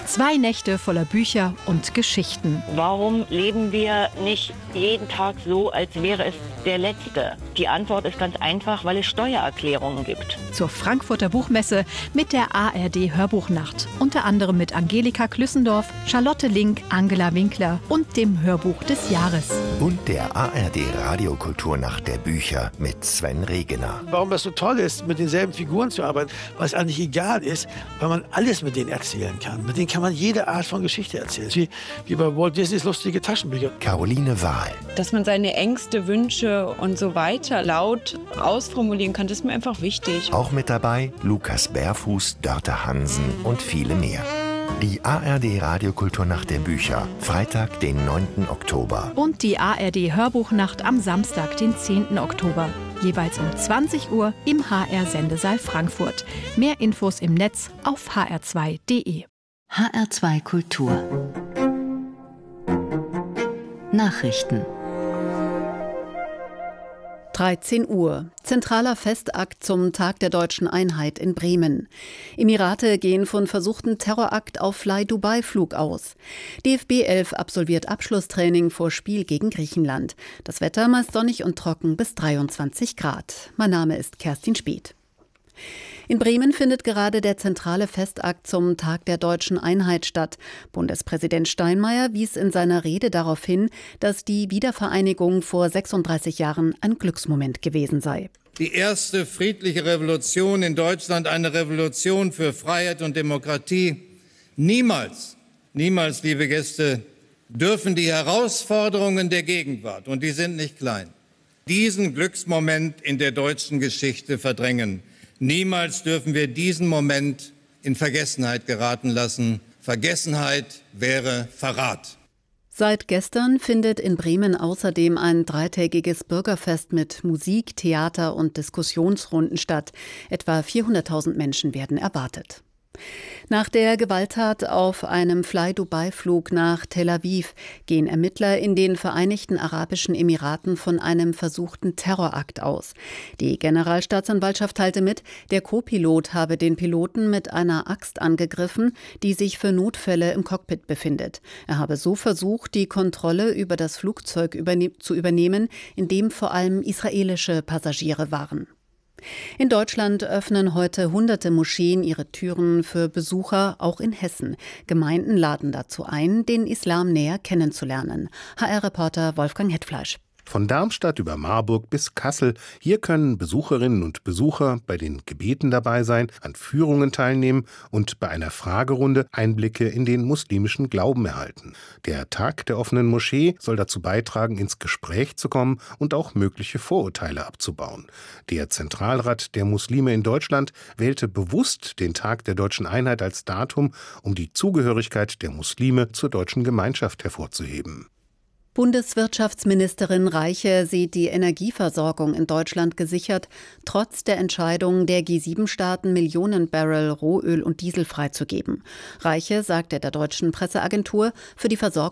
2 Nächte voller Bücher und Geschichten. Warum leben wir nicht jeden Tag so, als wäre es der letzte? Die Antwort ist ganz einfach, weil es Steuererklärungen gibt. Zur Frankfurter Buchmesse mit der ARD Hörbuchnacht. Unter anderem mit Angelika Klüssendorf, Charlotte Link, Angela Winkler und dem Hörbuch des Jahres. Und der ARD Radiokulturnacht der Bücher mit Sven Regener. Warum das so toll ist, mit denselben Figuren zu arbeiten, weil es eigentlich egal ist, weil man alles mit denen erzählen kann. Mit denen kann man jede Art von Geschichte erzählen. Wie bei Walt Disneys lustige Taschenbücher. Caroline Wahl. Dass man seine Ängste, Wünsche und so weiter laut ausformulieren kann, das ist mir einfach wichtig. Auch mit dabei Lukas Bärfuß, Dörte Hansen und viele mehr. Die ARD Radiokulturnacht der Bücher, Freitag, den 9. Oktober. Und die ARD Hörbuchnacht am Samstag, den 10. Oktober. Jeweils um 20 Uhr im HR-Sendesaal Frankfurt. Mehr Infos im Netz auf hr2.de. HR2 Kultur. Nachrichten. 13 Uhr. Zentraler Festakt zum Tag der deutschen Einheit in Bremen. Emirate gehen von versuchten Terrorakt auf Fly-Dubai-Flug aus. DFB 11 absolviert Abschlusstraining vor Spiel gegen Griechenland. Das Wetter meist sonnig und trocken bis 23 Grad. Mein Name ist Kerstin Speth. In Bremen findet gerade der zentrale Festakt zum Tag der deutschen Einheit statt. Bundespräsident Steinmeier wies in seiner Rede darauf hin, dass die Wiedervereinigung vor 36 Jahren ein Glücksmoment gewesen sei. Die erste friedliche Revolution in Deutschland, eine Revolution für Freiheit und Demokratie. Niemals, liebe Gäste, dürfen die Herausforderungen der Gegenwart, und die sind nicht klein, diesen Glücksmoment in der deutschen Geschichte verdrängen. Niemals dürfen wir diesen Moment in Vergessenheit geraten lassen. Vergessenheit wäre Verrat. Seit gestern findet in Bremen außerdem ein 3-tägiges Bürgerfest mit Musik, Theater und Diskussionsrunden statt. Etwa 400.000 Menschen werden erwartet. Nach der Gewalttat auf einem Fly-Dubai-Flug nach Tel Aviv gehen Ermittler in den Vereinigten Arabischen Emiraten von einem versuchten Terrorakt aus. Die Generalstaatsanwaltschaft teilte mit, der Co-Pilot habe den Piloten mit einer Axt angegriffen, die sich für Notfälle im Cockpit befindet. Er habe so versucht, die Kontrolle über das Flugzeug zu übernehmen, in dem vor allem israelische Passagiere waren. In Deutschland öffnen heute hunderte Moscheen ihre Türen für Besucher, auch in Hessen. Gemeinden laden dazu ein, den Islam näher kennenzulernen. HR-Reporter Wolfgang Hetfleisch. Von Darmstadt über Marburg bis Kassel. Hier können Besucherinnen und Besucher bei den Gebeten dabei sein, an Führungen teilnehmen und bei einer Fragerunde Einblicke in den muslimischen Glauben erhalten. Der Tag der offenen Moschee soll dazu beitragen, ins Gespräch zu kommen und auch mögliche Vorurteile abzubauen. Der Zentralrat der Muslime in Deutschland wählte bewusst den Tag der deutschen Einheit als Datum, um die Zugehörigkeit der Muslime zur deutschen Gemeinschaft hervorzuheben. Bundeswirtschaftsministerin Reiche sieht die Energieversorgung in Deutschland gesichert, trotz der Entscheidung der G7-Staaten, Millionen Barrel Rohöl und Diesel freizugeben. Reiche sagte der deutschen Presseagentur, für die Versorgung